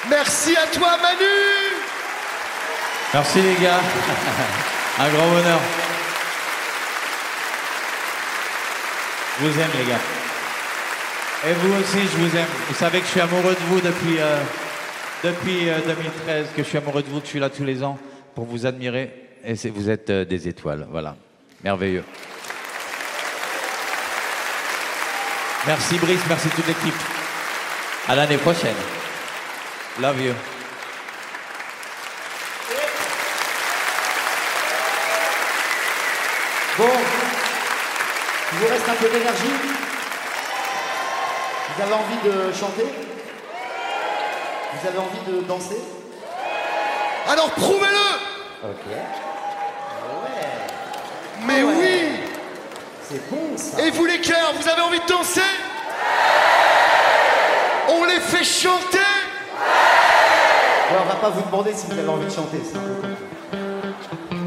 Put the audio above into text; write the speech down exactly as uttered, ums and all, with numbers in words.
Merci à toi, Manu. Merci les gars. Un grand bonheur. Je vous aime les gars. Et vous aussi, je vous aime. Vous savez que je suis amoureux de vous depuis, euh, depuis euh, deux mille treize, que je suis amoureux de vous, que je suis là tous les ans pour vous admirer. Et c'est, vous êtes euh, des étoiles, voilà. Merveilleux. Merci Brice, merci toute l'équipe. À l'année prochaine. Love you. Bon, il vous reste un peu d'énergie. Vous avez envie de chanter? Vous avez envie de danser? Alors prouvez-le. Ok. Ouais. Mais ouais. oui. C'est bon ça. Et vous les cœurs, vous avez envie de danser? On les fait chanter? Ouais, on va pas vous demander si vous avez envie de chanter. C'est un peu compliqué.